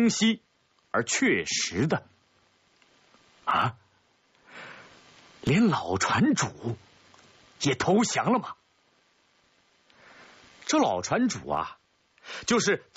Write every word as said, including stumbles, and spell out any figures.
清晰而确实的。啊，连老船主也投降了吗？这老船主啊，就是